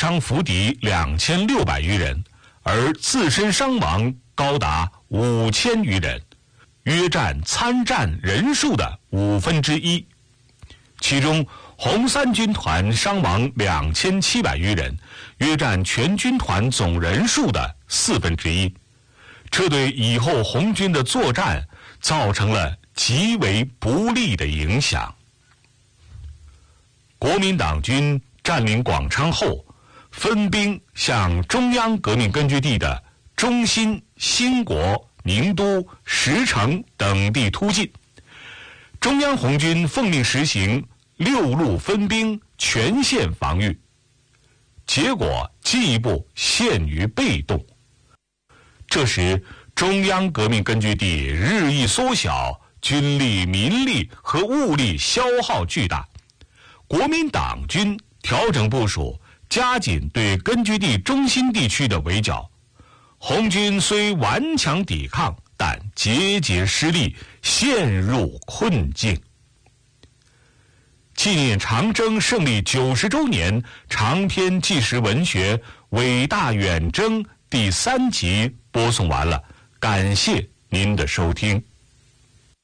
伤俘敌2600余人，而自身伤亡高达5000余人，约占参战人数的1/5。其中红三军团伤亡2700余人，约占全军团总人数的1/4。这对以后红军的作战造成了极为不利的影响。国民党军占领广昌后，分兵向中央革命根据地的中心、兴国、宁都、石城等地突进。中央红军奉命实行6路分兵，全线防御，结果进一步陷于被动。这时，中央革命根据地日益缩小，军力、民力和物力消耗巨大。国民党军调整部署，加紧对根据地中心地区的围剿。红军虽顽强抵抗，但节节失利，陷入困境。纪念长征胜利90周年长篇纪实文学《伟大远征》第3集播送完了，感谢您的收听。